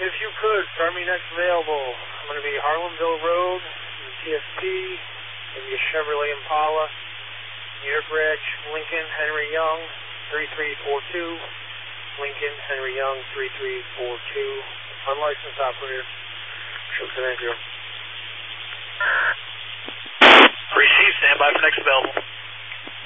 If you could, start me next available. I'm going to be Harlemville Road, TSP, maybe a Chevrolet Impala, New York Reg, Lincoln, Henry Young, 3342. Lincoln, Henry Young, 3342. Unlicensed operator. Show connect you. Receive, stand by for next available.